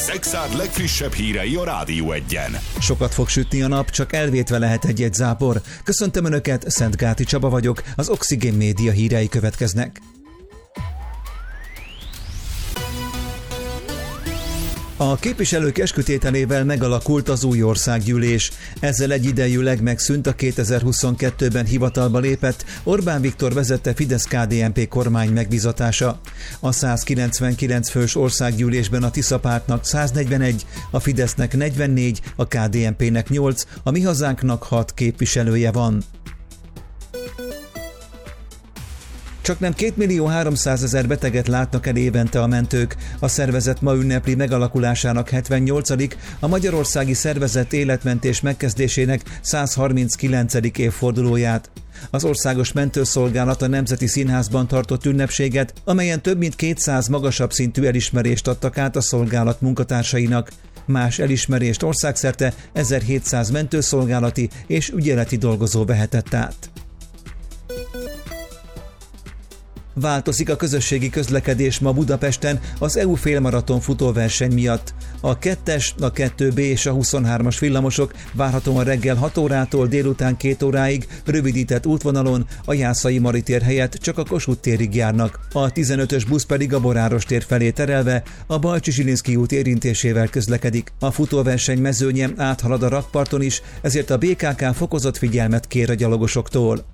Szexárd legfrissebb hírei a Rádió Egyen. Sokat fog sütni a nap, csak elvétve lehet egy-egy zápor. Köszöntöm Önöket, Szentgáti Csaba vagyok, az Oxigén Média hírei következnek. A képviselők eskütételével megalakult az új országgyűlés. Ezzel egyidejűleg megszűnt a 2022-ben hivatalba lépett Orbán Viktor vezette Fidesz-KDNP kormány megbízatása. A 199 fős országgyűlésben a Tisza Pártnak 141, a Fidesznek 44, a KDNP-nek 8, a Mi Hazánknak 6 képviselője van. Csaknem 2 300 000 beteget látnak el évente a mentők. A szervezet ma ünnepli megalakulásának 78., a magyarországi szervezet életmentés megkezdésének 139. évfordulóját. Az Országos Mentőszolgálat a Nemzeti Színházban tartott ünnepséget, amelyen több mint 200 magasabb szintű elismerést adtak át a szolgálat munkatársainak. Más elismerést országszerte 1700 mentőszolgálati és ügyeleti dolgozó vehetett át. Változik a közösségi közlekedés ma Budapesten az EU félmaraton futóverseny miatt. A 2-es, a 2B és a 23-as villamosok várhatóan reggel 6 órától délután 2 óráig rövidített útvonalon a Jászai Mari tér helyett csak a Kossuth térig járnak. A 15-ös busz pedig a Boráros tér felé terelve a Balcsi-Zsilinszky út érintésével közlekedik. A futóverseny mezőnye áthalad a rakparton is, ezért a BKK fokozott figyelmet kér a gyalogosoktól.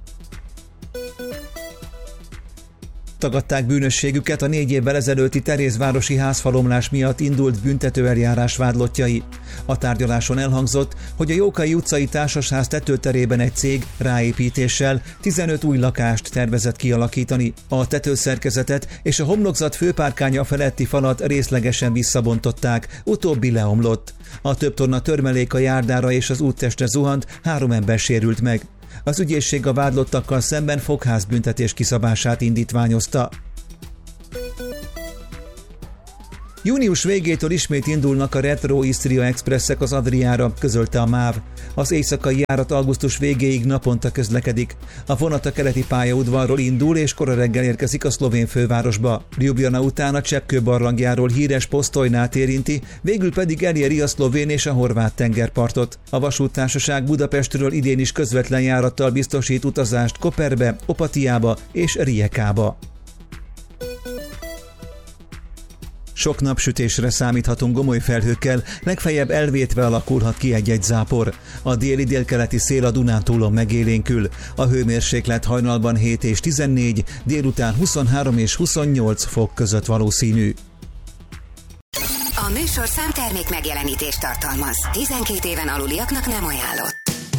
Tagadták bűnösségüket a 4 évvel ezelőtti Terézvárosi házfalomlás miatt indult büntetőeljárás vádlottjai. A tárgyaláson elhangzott, hogy a Jókai utcai társasház tetőterében egy cég ráépítéssel 15 új lakást tervezett kialakítani. A tetőszerkezetet és a homlokzat főpárkánya feletti falat részlegesen visszabontották, utóbbi leomlott. A több tonna törmelék a járdára és az úttestre zuhant, 3 ember sérült meg. Az ügyészség a vádlottakkal szemben fogházbüntetés kiszabását indítványozta. Június végétől ismét indulnak a Retro Istria Expresszek az Adriára, közölte a MÁV. Az éjszakai járat augusztus végéig naponta közlekedik. A vonat a keleti pályaudvarról indul és kora reggel érkezik a szlovén fővárosba. Ljubljana után a Cseppkő barlangjáról híres Posztojnát érinti, végül pedig eléri a szlovén és a horvát tengerpartot. A vasúttársaság Budapestről idén is közvetlen járattal biztosít utazást Koperbe, Opatiába és Rijekába. Sok napsütésre számíthatunk gomoly felhőkkel, legfeljebb elvétve alakulhat ki egy-egy zápor. A déli-délkeleti szél a Dunántúlon megélénkül. A hőmérséklet hajnalban 7 és 14, délután 23 és 28 fok között valószínű. A műsorszám termék megjelenítést tartalmaz. 12 éven aluliaknak nem ajánlott.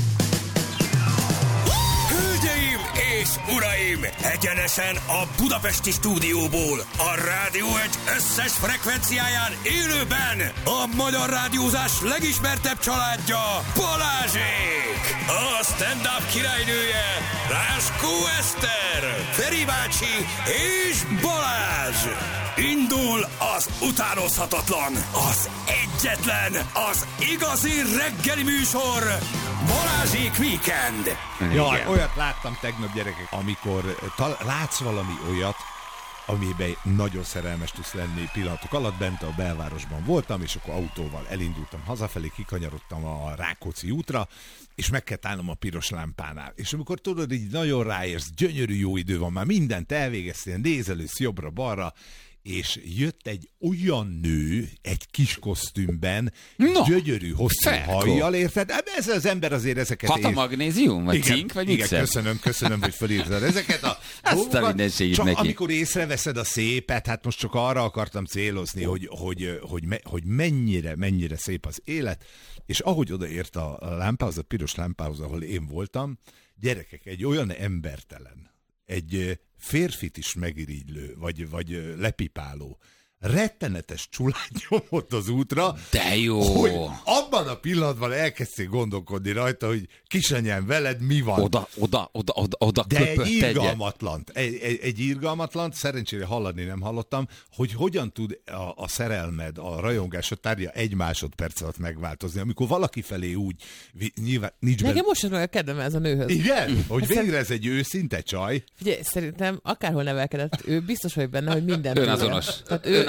És uraim, egyenesen a budapesti stúdióból, a Rádió Egy összes frekvenciáján élőben a magyar rádiózás legismertebb családja, Balázsék! A stand-up királynője, Ráskó Eszter, Feri bácsi és Balázs! Indul az utánozhatatlan, az egyetlen, az igazi reggeli műsor, Balázsék Weekend! Jaj, olyat láttam tegnap, gyerekek, amikor látsz valami olyat, amiben nagyon szerelmes tudsz lenni pillanatok alatt. Bent a belvárosban voltam, és akkor autóval elindultam hazafelé, kikanyarodtam a Rákóczi útra, és meg kell állnom a piros lámpánál. És amikor tudod, így nagyon ráérsz, gyönyörű jó idő van, már mindent elvégeztél, nézelősz jobbra-balra, és jött egy olyan nő, egy kis kosztümben, gyönyörű, hosszú hajjal, érted? Ez az ember azért ezeket... Hat a magnézium? Vagy cink? Vagy igen, köszönöm, hogy felírtad ezeket a dolgokat. Csak neki. Amikor észreveszed a szépet, hát most csak arra akartam célozni, hogy mennyire szép az élet, és ahogy odaért a lámpához, a piros lámpához, ahol én voltam, gyerekek, egy olyan embertelen, egy férfit is megirigylő, vagy lepipáló, rettenetes csulány nyomott az útra, de jó, hogy abban a pillanatban elkezdték gondolkodni rajta, hogy kisanyám, veled mi van? Oda de egy irgalmatlan, szerencsére hallani nem hallottam, hogy hogyan tud a szerelmed, a rajongásod tárgya 1 másodperc alatt megváltozni, amikor valaki felé úgy nyilván nincs nekem most sem olyan kedvem ez a nőhöz. Igen? Hogy végre ez egy őszinte csaj. Figyelj, szerintem akárhol nevelkedett, ő biztos vagy benne, hogy minden önazonos. Tehát ő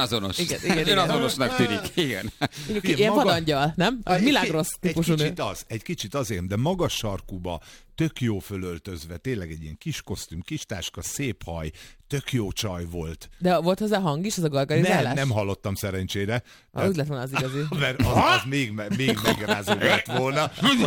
önazonos. Igen. Önazonosnak tűnik. Igen. Ilyen vadangyal, nem? Milagros típusú nő. Egy kicsit azért, de magas sarkúba, tök jó fölöltözve, tényleg egy ilyen kis kosztüm, kis táska, szép haj, tök jó csaj volt. De volt hozzá hang is, az a gargarizálás? Nem hallottam szerencsére. Úgy lett volna az igazi. Mert az még megrázó lett volna.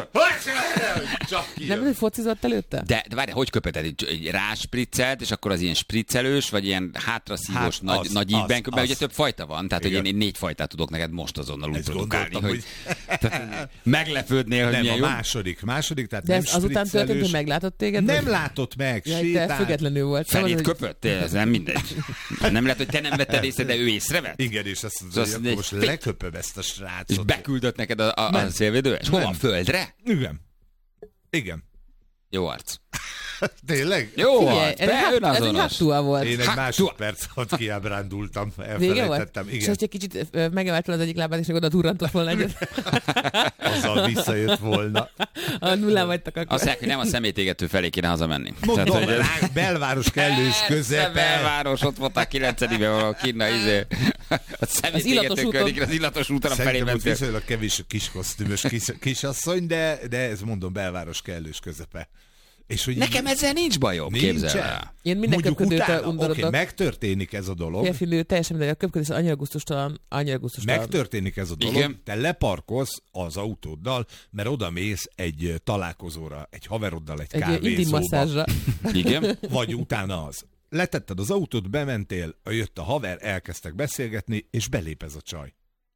Nem, hogy focizott előtte? De várj, hogy köpeted? Egy ráspriccelt, és akkor az ilyen spriccelős, vagy ilyen hátraszívós nagy ívben, mert ugye több fajta van, tehát hogy én 4 fajtát tudok neked most azonnal úgy produkálni, hogy meglepődnél, hogy milyen jó. A második, tehát de ez azután történt, hogy meglátott téged? Nem látott meg, sétált. Te függetlenül volt. Felét köpött, ez nem mindegy. Nem lehet, hogy te nem vetted észre, de ő észrevett? Igen, és azt mondja, hogy most leköpöm ezt a srácot. És beküldött neked a szélvédőes? Hova? Földre? Igen. Jó arc. Tényleg? Jó arc, ez egy hátúa volt. Én egy másodperc alatt kiábrándultam, Vége elfelejtettem. volt? Igen. És egy kicsit megemeltem az egyik lábát, és még oda durrantott volna egyet. Azzal visszajött volna. A nullán vagytak akkor. Azt mondják, hogy nem a szemétégető felé kéne hazamenni. Mondom, belváros kellős közepe. Belváros, ott voltál 9-ben valahol kinna, a szemétégető környékén, az illatos úton a felé mentél. mentél. Viszonylag kevés kis kosztümös kisasszony, de ez mondom, belváros kellős közepe. És hogy nekem ezzel nincs bajom, képzel el. Én minden köpködőtől undorodok. Oké, megtörténik ez a dolog. Férfi nő, teljesen mindegy, a köpködés annyira gusztustalan. Megtörténik ez a dolog. Igen. Te leparkolsz az autóddal, mert oda mész egy találkozóra, egy haveroddal, egy kávézóba. Igen. Vagy utána az. Letetted az autót, bementél, jött a haver, elkezdtek beszélgetni, és belép ez a csaj.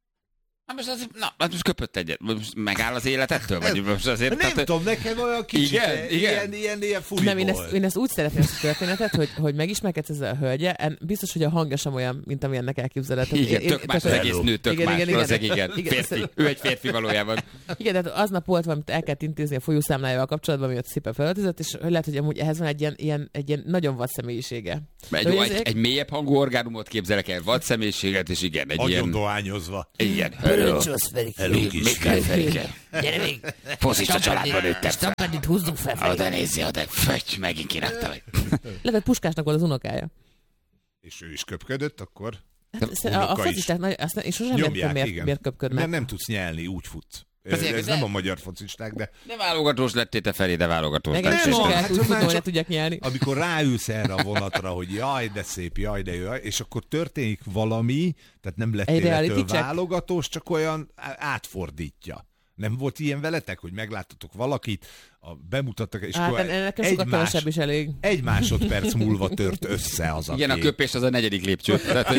Most köpött egyet. Most megáll az élet ettől? Vagy most azért, nem tudom, nekem olyan kicsit ilyen furi nem, volt. Én ezt úgy szeretném ezt a történetet, hogy megismerkedsz ezzel a hölgye, biztos, hogy a hangja sem olyan, mint amilyennek elképzeled. Igen, tök más, az egész nő tök más. Igen. Férfi. Ő egy férfi valójában. Igen, tehát aznap volt valamit el kellett intézni a folyószámlájával kapcsolatban, miatt szépen felöltözött, és lehet, hogy amúgy ehhez van egy ilyen nagyon vad személyisége. Egy mélyebb hangú orgánumot képzelek el, vad személyiséget, és igen, egy ilyen... dohányozva. Igen. Hello, Ferike. Gyere még. Foszíts a családban nőttem. Stampedit húzzunk fel, Ferike. Oda nézzél, oda. Fögy, megint kirakta vagy. Lehet, Puskásnak volt az unokája. És ő is köpködött, akkor? A focisták, én sosem nem tudom, miért köpködnek. Nem tudsz nyelni, úgy futsz. Ez nem a magyar focisták, de... Nem válogatós lettél te felé, de válogatós lettél. Nem, úgy futni, hogy tudják nyelni. Amikor ráülsz erre a vonatra, hogy jaj, de szép, jaj, de jó, és akkor történik valami, tehát nem lettél ettől válogatós, csak olyan átfordítja. Nem volt ilyen veletek, hogy megláttatok valakit, bemutattak, és akkor nekem sokat kevesebb is elég. 1 másodperc múlva tört össze az a igen, kép. A köpés az a 4. lépcső.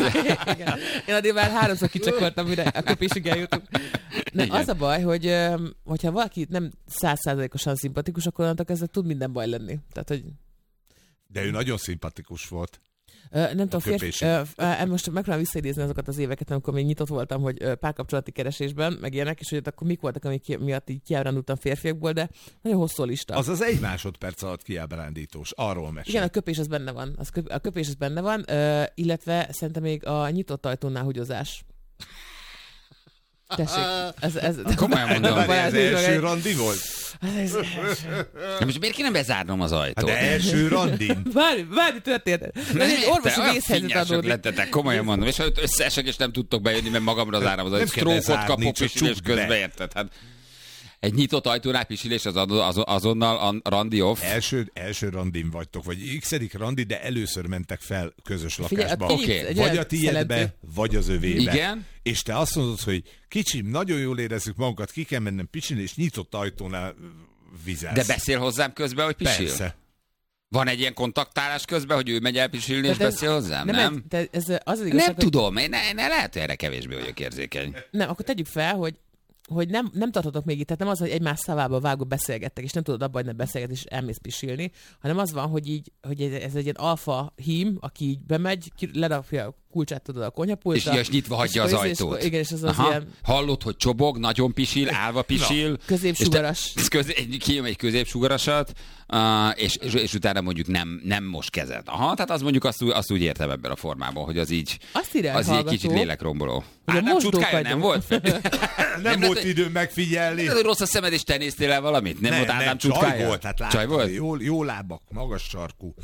Én addig már 3-szor kicsakoltam, mire a köpésig eljutunk. Az a baj, hogyha valaki nem 100%-osan szimpatikus, akkor onnantól kezdve tud minden baj lenni. Tehát, hogy... De ő nagyon szimpatikus volt. Nem tudom, most megpróbálom visszaidézni azokat az éveket, amikor még nyitott voltam, hogy párkapcsolati keresésben, meg ilyenek, és hogy akkor mik voltak, amik miatt így kiábrándultam férfiakból, de nagyon hosszú lista. Az 1 másodperc alatt kiábrándítós, arról mesél. Igen, a köpés az benne van. A köpés az benne van, illetve szerintem még a nyitott ajtónál húgyozás. Tessék, ez komolyan mondom. Ez első randi volt? De most miért kéne bezárnom az ajtót? De első randin. Várj, történt. Orvosi vészhelyzet adódik. Lettetek, komolyan mondom. És ha összeesek, és nem tudtok bejönni, mert magamra zárom az ajtót. Strókot kapok pisilés közben, érted? Hát egy nyitott ajtónál pisilés azonnal a randi off. Első randin vagytok, vagy x-edik randi, de először mentek fel közös lakásba. Okay. Vagy a tiédbe, vagy az övébe. Igen. És te azt mondod, hogy kicsim, nagyon jól érezzük magunkat, ki kell mennem pisilni, és nyitott ajtónál vizelsz. De beszél hozzám közben, hogy pisil? Persze. Van egy ilyen kontaktálás közben, hogy ő megy el pisilni, és beszél hozzám? Nem? Nem tudom, én lehet, hogy erre kevésbé vagyok érzékeny. Nem, akkor tegyük fel, hogy nem tartotok még itt, tehát nem az, hogy egymás szavába vágó beszélgettek, és nem tudod abba, hogy nem beszélget, és elmész pisilni, hanem az van, hogy ez egy ilyen alfa hím, aki így bemegy, ledapja a kulcsát, tudod, a konyhapultra. És nyitva hagyja az ajtót. Igen, és az ilyen... Hallod, hogy csobog, nagyon pisil, állva pisil. Középsugaras. Kijön egy középsugarasat, és utána mondjuk nem most kezed. Tehát az mondjuk azt úgy értem ebben a formában, hogy az így kicsit lélekromboló. Nem csutkája nem volt? Nem volt idő megfigyelni. Ez rossz a szemed, és te néztél el valamit? Nem volt Ádám csutkája? Csaj volt, hát csaj volt? Jó lábak, magas sarkú.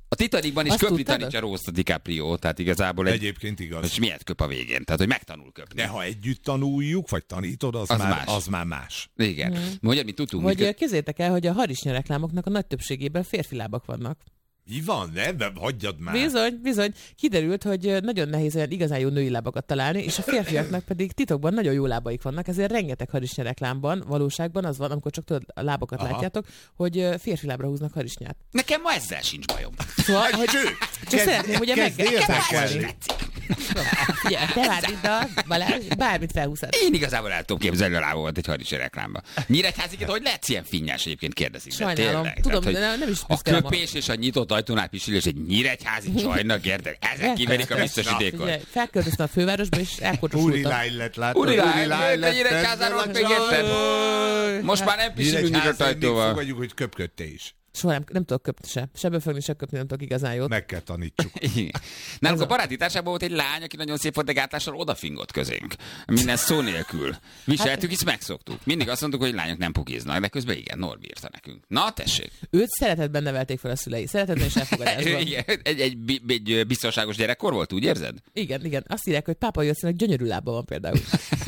A Titanicban is köpni tanítja Rose-t a DiCaprio, tehát igazából egyébként igaz. És miért köp a végén? Tehát, hogy megtanul köpni. De ha együtt tanuljuk, vagy tanítod, az már más. Igen. Mondjad, mi tudtunk. Hogy képzeljétek el, hogy a harisnyareklámoknak a nagy többségében férfi lábak vannak. Mi van? Nem, hagyjad már. Bizony. Kiderült, hogy nagyon nehéz olyan igazán jó női lábakat találni, és a férfiaknak pedig titokban nagyon jó lábaik vannak, ezért rengeteg harisnyareklámban, valóságban az van, amikor csak tudod, a lábakat látjátok, hogy férfi lábra húznak harisnyát. Nekem ma ezzel sincs bajom. Szóval, hogy csak szeretném, ugye megkezdeni. Te várd, Balázs, bármit felhúzod. Én igazából el tudom képzelni a lábomat egy harisnyareklámba. Nyíregyháziként, hogy lehet ilyen finnyás egyébként kérdezik. Sajnálom, tudom, de nem is a köpés és a nyitott ajtónál pisilés egy nyíregyházi csajnak, érted? Ezek kiverik a biztosítékot. Felköltöztem a fővárosba, és elkocsosultam. Úri lány lett, látod? Úri lány, a nyíregyházáról még érted? Most már nem pisilünk nyitott ajtóval. Fogadjuk, hogy köpködte is. Soha nem tudok köpni se befogni, se köpni, nem tudok igazán jót. Meg kell tanítsuk. Nálunk a baráti társaságban volt egy lány, aki nagyon szép volt, de gátlással odafingott közénk. Minden szó nélkül. Viseltük, és megszoktuk. Mindig azt mondtuk, hogy lányok nem pukiznak, de közben igen, Norbi írta nekünk. Na, tessék. Őt szeretetben nevelték fel a szülei. Szeretetben és elfogadásban. egy biztonságos gyerekkor volt, úgy érzed? Igen. Azt írják, hogy Pápa Józsefnek gyönyörű lába van például.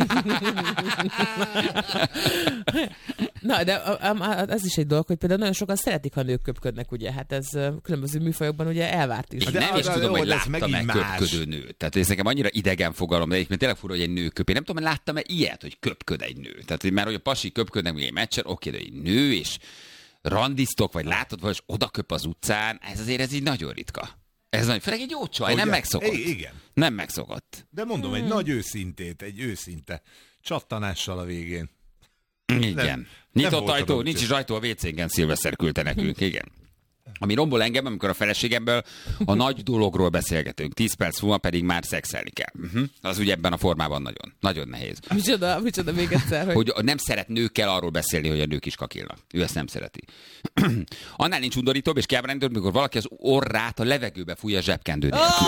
Na, de ez is egy dolog, hogy például nagyon sokan szeretik, ha nők köpködnek, ugye? Hát ez különböző műfajokban ugye elvárt is. Én nem is tudom, hogy láttam-e köpködő nőt. Tehát ez nekem annyira idegen fogalom, de egyébként tényleg fura, hogy egy nő köp. Én nem tudom, hogy láttam-e ilyet, hogy köpköd egy nő. Tehát mert hogy a pasi köpködnek még egy meccsen, oké, de egy nő, és randiztok, vagy látod, vagy oda köp az utcán, ez így nagyon ritka. Ez nagyon, főleg egy jó csaj, nem megszokott. Igen. Nem megszokott. De mondom, egy nagy őszinte csattanással a végén. Igen. Nyitott ajtó, nincs is ajtó a WC-nken, Szilveszter küldte nekünk, igen. Ami rombol engem, amikor a feleségemből a nagy dologról beszélgetünk. 10 perc múlva pedig már szexelni kell. Az ugye ebben a formában nagyon, nagyon nehéz. Micsoda még egyszer, hogy nem szeret nőkkel arról beszélni, hogy a nők is kakilnak. Ő ezt nem szereti. Annál nincs undorítóbb és kiábrándítóbb, amikor valaki az orrát a levegőbe fújja zsebkendő nélkül.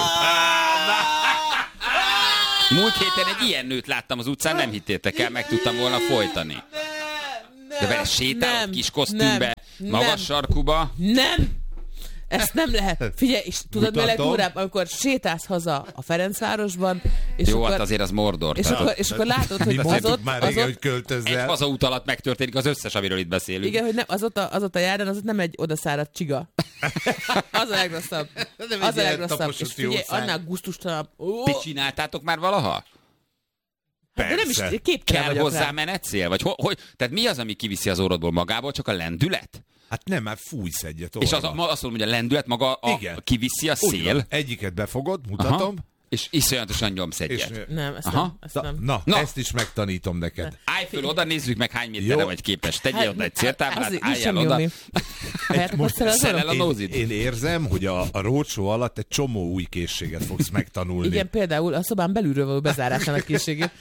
Múlt héten egy ilyen nőt láttam az utcán, nem hittétek el, meg tudtam volna folytani. De vele sétál kis kosztümbe, magas sarkuba. Nem! Ezt nem lehet. Figyelj, és tudod, mi legdurább, amikor sétálsz haza a Ferencvárosban, és jó, akkor, hát azért az Mordor. És akkor látod, hogy hogy költözzel. Egy hazaút alatt megtörténik az összes, amiről itt beszélünk. Igen, hogy nem, az ott a járdán, az ott nem egy odaszáradt csiga. Az a legrosszabb. Az a legrosszabb. És figyelj, annál gusztustalabb. Ti csináltátok már valaha? De nem is képtelen kell vagyok hozzá rá. menetszél? Vagy tehát mi az, ami kiviszi az orrodból magából? Csak a lendület? Hát nem, már fújsz egyet orra. És azt mondom, hogy a lendület maga kiviszi a szél? Ugyan. Egyiket befogod, mutatom. Aha. És iszonyatosan nyomsz egyet. Nem, ezt nem. Na, ezt is megtanítom neked. Állj föl oda, nézzük meg, hány méterre vagy képes. Tegyél oda egy céltáblát, álljál oda. Most én érzem, hogy a roadshow alatt egy csomó új készséget fogsz megtanulni. Igen, például a szobán belülről való bezárásának készségét.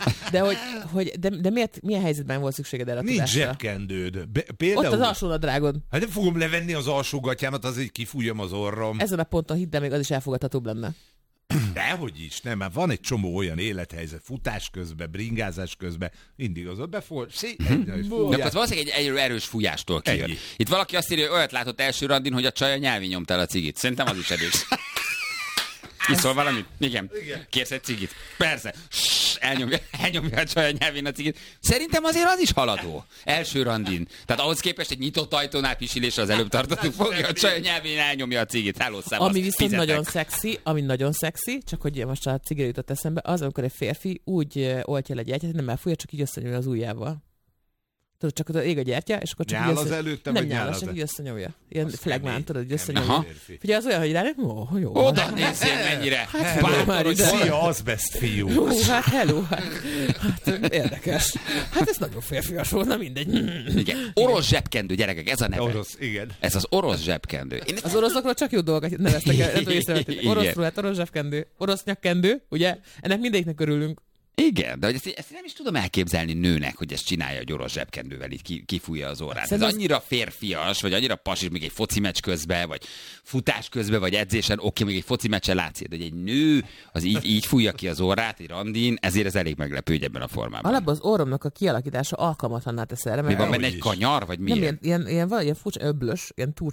De milyen helyzetben volt szükséged erre a tudásra? Nincs zsebkendőd. Ott az alsónadrágod. Hát nem fogom levenni az alsógatyámat, azért kifújjam az orrom. Ezen a ponton hidd el, még az is elfogadhatóbb lenne. Dehogy is, nem, mert van egy csomó olyan élethelyzet, futás közben, bringázás közben, mindig az ott befúj. De az valószínűleg egy erős fújástól kijön. Itt valaki azt írja, hogy olyat látott első randin, hogy a csaj a nyelvén nyomta el a cigit. Szerintem az is erős. Iszol valamit? Igen. Kérsz egy cigit? Persze. Elnyomja a csaj a nyelvén a cigit. Szerintem azért az is haladó. Első randin. Tehát ahhoz képest egy nyitott ajtónál pisilésre az előbb tartottuk, fogja a csaj a nyelvén, elnyomja a cigit. Hello, szevasz. Ami viszont nagyon szexi, csak hogy most a cigire jutott eszembe, az, amikor egy férfi úgy oltja le gyertyát, hogy nem elfújja, csak így összenyomja az ujjával. Tudod, csak oda ég a gyertya, és akkor csak nyál az előtte, nem nyál, csak így összenyomja. Ilyen flagmán, tudod, hogy összenyomja. Figyelj, az olyan, hogy rá, jó. Oda nézzél mennyire. Hát, szia, azbest fiú. Jó, hát hello. Hát érdekes. Hát ez nagyon férfias volt, na mindegy. Igen. Orosz zsebkendő, gyerekek, ez a neve. Orosz, igen. Ez az orosz zsebkendő. Az oroszokról csak jó dolgokat neveztek el. Orosz ruhát, orosz zsebkendő, orosz nyakkendő, ugye? Ennek mindegyiknek örülünk. Igen, de ezt nem is tudom elképzelni nőnek, hogy ezt csinálja egy orosz zsebkendővel, így kifújja az orrát. Szerintem ez annyira férfias, vagy annyira pasis, még egy foci meccs közben, vagy futás közben, vagy edzésen, oké, még egy foci meccsen látszik, de egy nő az így fújja ki az orrát egy randin, ezért ez elég meglepő ebben a formában. Alapból az orromnak a kialakítása alkalmatlanná tesz erre. Mi van benne egy kanyar, vagy mi? Nem, ilyen furcsa öblös, ilyen turcsi.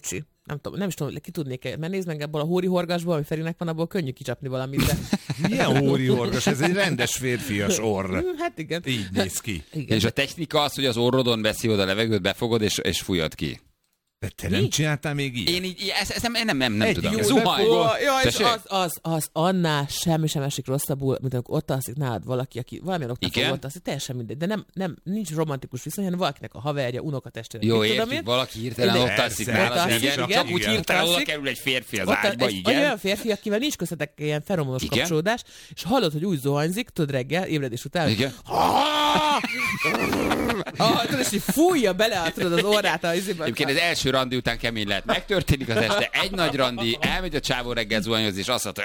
nem is tudom, ki tudnék, mert nézd meg ebből a hóri horgasból, ami Ferinek van, abból könnyű kicsapni valamit, de... Milyen hóri horgas? Ez egy rendes férfias orr. Hát igen. Így néz ki. Igen. És a technika az, hogy az orrodon beszívod a levegőt, befogod és fújod ki. De te nem csináltál még ilyet? Én így, ezt nem Egy tudom. jó Zuhany. Ja, és az annál semmi sem esik rosszabbul, mint amikor ott alszik nálad valaki, aki valamilyen oknál fog ott alszik, teljesen mindegy. De nem, nincs romantikus viszony, hanem valakinek a haverja, unokatestvére. Jó, értjük, valaki hirtelen ott alszik nálad, igen, csak úgy hirtelen oda kerül egy férfi az ágyba, igen. Olyan férfi, akivel nincs köztetek ilyen feromonos kapcsolódás, és hallod, hogy úgy zuhanyzik, tudod reggel, ébredés után, igen. és így fújja bele az orrát a izébe. Egyébként az első randi után kemény lehet. Megtörténik az este, egy nagy randi, elmegy a csávó reggel zuhanyozni, és azt mondta,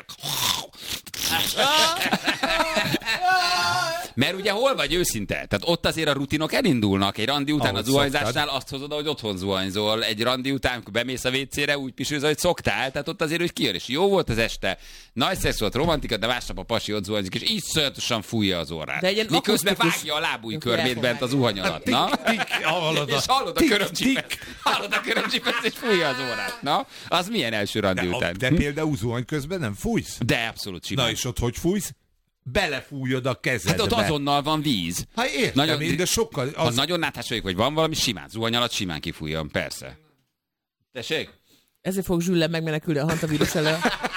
mert ugye hol vagy őszinte? Tehát ott azért a rutinok elindulnak. Egy randi után a zuhanyzásnál azt hozod, hogy otthon zuhanyzol. Egy randi után, amikor bemész a WC-re, úgy pisülsz, hogy szoktál. Tehát ott azért, hogy kijön, és jó volt az este. Nagy szex volt, romantika, de másnap a pasi ott zuhanyzik, és iszonyatosan fújja az orrát. Miközben vágja a lábúj körmét bent az zuhany alatt. Na? És hallod a körömcsipet. Hallod a körömcsipet, és fújja az orrát. Na? Az milyen első randi után? De például zuhany közben nem fújsz? De abszolút simán. Na és ott hogy fújsz? Belefújod a kezedbe. Hát ott azonnal van víz. Hát értem de sokkal... Ha nagyon náthás vagyok, vagy van valami, simán, zuhany alatt simán kifújjon, persze. Tessék? Ezért fog Zsülle megmenekülni a hantavírus elől.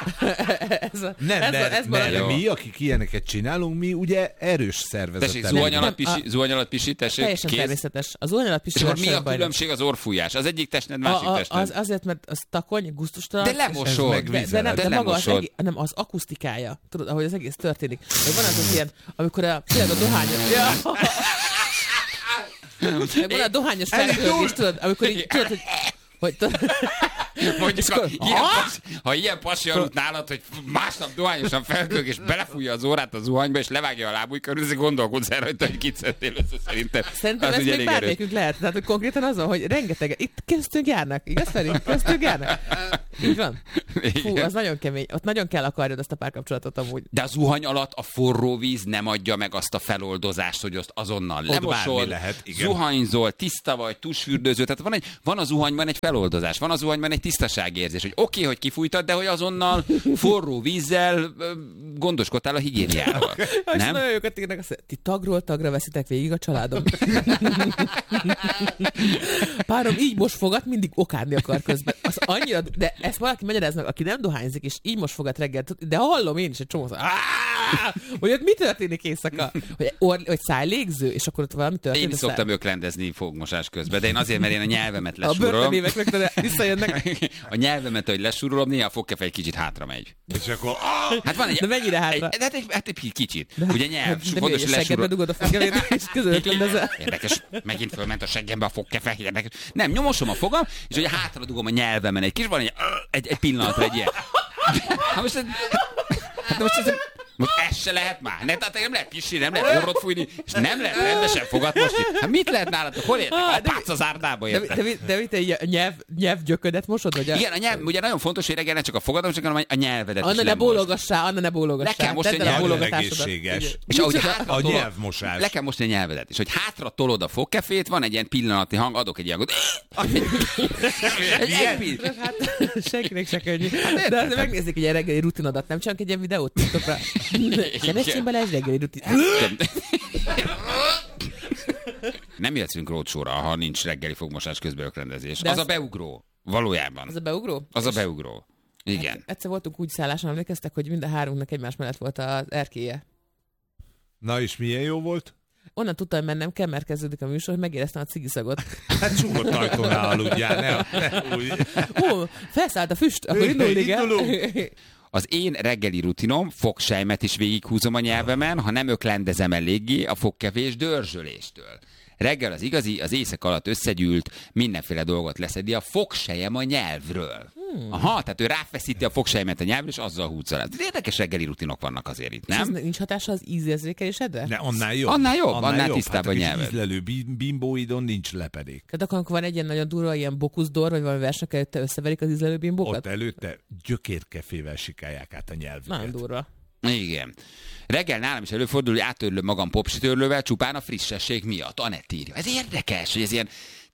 Mert mi, akik ilyeneket csinálunk, mi ugye erős szervezettel. Tessék, zuhany alatt pisi, tessék, teljesen természetes. A zuhany alatt pisi. És akkor mi a különbség az orrfújás? Az egyik testned, másik testned. Azért, mert az takony, gusztustalan. De lemosod. De maga az akusztikája. Tudod, ahogy az egész történik. Van az ilyen, amikor tényleg a dohányos... Van a dohányos felhőgés, tudod, amikor így tudod, hogy mondjuk, ha ilyen pasi aludt nálad, hogy másnap dohányosan felkölg, és belefújja az órát a zuhanyba, és levágja a lábúj körül, ezért gondolkodsz el rajta, hogy kit szedtél össze szerintem. Szerintem ez még bármelyikünk lehet. Tehát, hogy konkrétan azon, hogy rengeteg, itt köztünk járnak, igaz Feri? Köztünk járnak. Így van. Fú, az nagyon kemény. Ott nagyon kell akarjad azt a párkapcsolatot amúgy. De a zuhany alatt a forró víz nem adja meg azt a feloldozást, hogy azt azonnal lemosol, lehet, zuhanyzol, tiszta vagy, tusfürdőző. Tehát van a zuhanyban egy feloldozás, van a zuhanyban egy tisztaságérzés, hogy oké, hogy kifújtad, de hogy azonnal forró vízzel gondoskodtál a higiéniáról. Nem? Nagyon jókat írnak, ti tagról tagra veszitek végig a családom. Párom így most fogat, mindig okádni akar közben. Az annyira, de ezt valaki magyaráz meg, aki nem dohányzik, és így most fogat reggel, de hallom én is egy csomószor. Hogy ott mi történik éjszaka? Hogy szájlégző, és akkor ott valami történik. Én is szoktam öklendezni fogmosás közben, de én azért, mert én a nyelvemet lesúrolom. A börtönévek visszajönnek. A nyelvemet, hogy lesúrolom, néha a fogkefe egy kicsit hátra megy. És akkor... Hát van egy, de mennyire hátra? Hát egy kicsit. Ugye nyelv, fontos, hogy lesúrolom. Dugod a fogkefét, és közölöklendezel. Érdekes, megint fölment a seggembe a fogkefe. Érdekes. Nem, nyomosom a fogam, és ugye hátra dugom a nyelvemen egy kis, van egy pillanatra egy ilyen. Most ez se lehet már. Tehát nem lehet pisni, nem lehet orrot fújni, és nem lehet rendesen fogat mosni. Hát mit lehet nálatok? Hol értek? A pác az árdába értek. De mit egy nyelvgyöködet mosod? Vagy igen, a nyelv, ugye nagyon fontos, hogy reggel ne csak a fogadom, csak hanem a nyelvedet Anna is ne bólogassál, Anna ne bólogassál. Le kell mosni a nyelvedet. És ahogy a nyelvmosás. Le kell mosni a nyelvedet. És hogy hátra tolod a fogkefét, van egy ilyen pillanati hang, adok egy ilyen hát senkinek se könnyű. De megnézzük egy ilyen reggeli rutinodat, nem csak egy ilyen videót TikTokra. Keressél bele egy reggeli rutinát. Nem jöhetsz rócsóra, ha nincs reggeli fogmosás közben ökrendezés. Az a beugró. Valójában. Az a beugró? Az a beugró. Igen. Egyszer voltunk úgy szálláson, emlékeztek, hogy mind a hárunknak egymás mellett volt az erkélye. Na és milyen jó volt? Onnan tudtam, hogy mennem kell, mert kezdődik a műsor, hogy megéreztem a cigiszagot. Hát csukott ajtónál aludjál, ne úgy. Ó, felszállt a füst, akkor indulni kell. Az én reggeli rutinom, fogsejmet is végighúzom a nyelvemen, ha nem öklendezem eléggé a fogkefés dörzsöléstől. Reggel az igazi, az éjszaka alatt összegyűlt, mindenféle dolgot leszedi a fogsejem a nyelvről. Aha, tehát ő ráfeszíti a fogsejmet a nyelvről, és azzal húzza le. Érdekes reggeli rutinok vannak azért itt, nem? És nincs hatása az ízérzékelésedre? De annál jobb. Annál tisztább a nyelved. Hát ízlelő bimbóidon nincs lepedék. Tehát akkor van egy ilyen nagyon durva, ilyen bokuszdor, vagy valami versnek előtte összeverik az ízlelő bimbókat? Ott előtte gyökérkefével sikálják át a nyelvüket. Nagyon durva. Igen. Reggel nálam is előfordul, hogy áttörlöm magam popsitörlővel csupán a frissesség miatt. Anett írja. Ez érdekes, hogy ez ilyen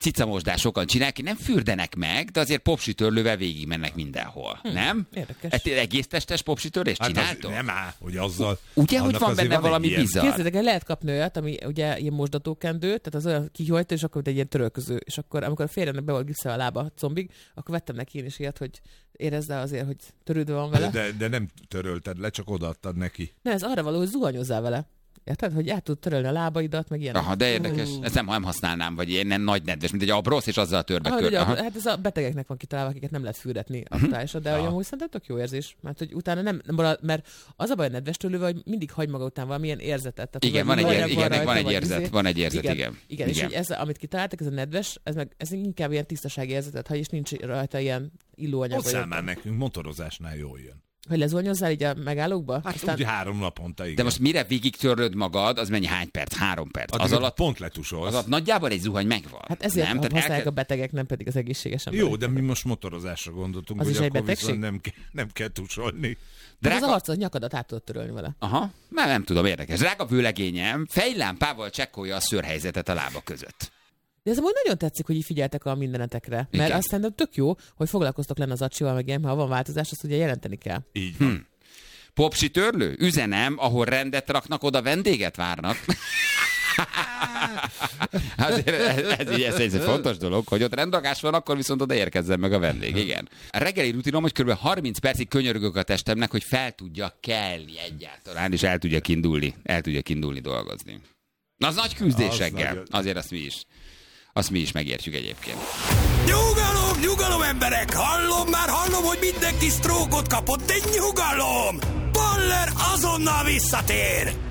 cicamosdás sokan csinálják, nem fürdenek meg, de azért popsitörlővel végig mennek mindenhol. Nem? Érdekes. Egész testes popsitörlést csináltok? Nem áll, hogy azzal... Ugye, hogy van benne valami bizarr? Képzeljétek el, lehet kapni olyat, ami ugye ilyen mosdatókendő, tehát az olyan kihajtó, és akkor egy ilyen törölköző, és akkor amikor a férjemnek be volt gipszel a lába combig, akkor vettem neki én is ilyet, hogy érezd el azért, hogy törődve van vele. De nem törölted le, csak odaadtad neki. Nem, ez arra való, hogy zuhanyozzál vele. Érted, hogy át tud törölni a lábaidat, meg ilyen. Aha, de érdekes. Ezt nem használnám, vagy ilyen nagy nedves, mint egy abrosz, és azzal törbe kör. Hát ez a betegeknek van kitalálva, akiket nem lehet fürdetni aktuálisra, de amúgy szerintem tök jó érzés, mert hogy utána nem marad, mert az a baj a nedves törlővel, hogy mindig hagy maga után valamilyen érzetet. Tehát, igen, van egy érzet, igen. Igen, és hogy ez, amit kitaláltak, ez a nedves, ez inkább ilyen tisztasági érzetet hagy, és nincs rajta ilyen illóanyag. Hozzá már nekünk motorozásnál jól jön. Hogy lezuhanyozzál így a megállókba? Hát aztán... úgy 3 naponta, igen. De most mire végig törlöd magad, az mennyi, hány perc? 3 perc. Az alatt pont letusolsz. Az alatt nagyjából egy zuhany megvan. Hát ezért nem? Használják a betegek, nem pedig az egészséges emberek. Jó, de mi most motorozásra gondoltunk, az hogy is akkor egy betegség? nem kell tusolni. De az arcod, nyakadat át tudod törölni vele. Aha, már nem tudom, érdekes. Drága vőlegényem, fejlámpával csekkolja a szőrhelyzetet a lába között. De ez amúgy nagyon tetszik, hogy így figyeltek a mindenetekre. Mert azt szerintem tök jó, hogy foglalkoztok lenne az acsival, meg ilyen, ha van változás, azt ugye jelenteni kell. Így van. Popsi törlő? Üzenem, ahol rendet raknak, oda vendéget várnak. ez egy fontos dolog, hogy ott rendrakás van, akkor viszont oda érkezzen meg a vendég. Igen. A reggeli rutinom, hogy kb. 30 percig könyörgök a testemnek, hogy fel tudja kelni egyáltalán, és el tudja indulni dolgozni. Az nagy küzdésekkel. Azért azt mi is megértjük egyébként. Nyugalom, emberek! Hallom, hogy mindenki sztrókot kapott, de nyugalom! Baller azonnal visszatér!